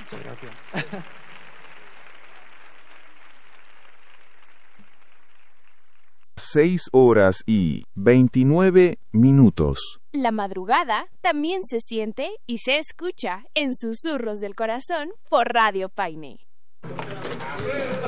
Muchas gracias. 6:29. La madrugada también se siente y se escucha en Susurros del Corazón por Radio Paine.